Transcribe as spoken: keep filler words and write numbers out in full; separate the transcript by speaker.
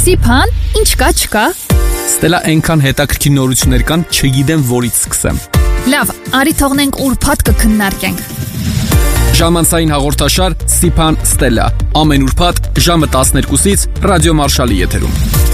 Speaker 1: Սիփան, ինչ կա չկա։
Speaker 2: Ստելա այնքան հետաքրքիր նորություններ կան, չգիտեմ որից սկսեմ։
Speaker 1: Լավ, արի թողնենք ուրբաթ կքննարկենք։
Speaker 2: Ժամանցային հաղորդաշար Սիփան Ստելա ամեն ուրբաթ ժամը տասներկուսից Ռադիո Մարշալի եթերում։